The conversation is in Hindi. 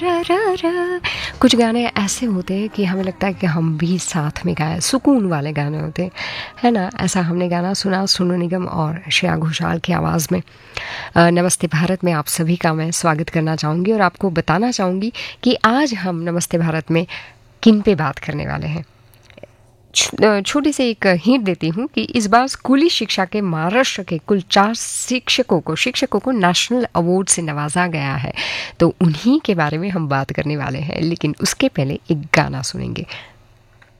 रा रा रा। कुछ गाने ऐसे होते हैं कि हमें लगता है कि हम भी साथ में गाएं, सुकून वाले गाने होते हैं, है ना। ऐसा हमने गाना सुना सोनू निगम और श्रेया घोषाल की आवाज़ में। नमस्ते भारत में आप सभी का मैं स्वागत करना चाहूँगी और आपको बताना चाहूँगी कि आज हम नमस्ते भारत में किन पे बात करने वाले हैं। छोटी सी एक हिंट देती हूँ कि इस बार स्कूली शिक्षा के महाराष्ट्र के कुल 4 शिक्षकों को नेशनल अवार्ड से नवाजा गया है। तो उन्हीं के बारे में हम बात करने वाले हैं, लेकिन उसके पहले एक गाना सुनेंगे।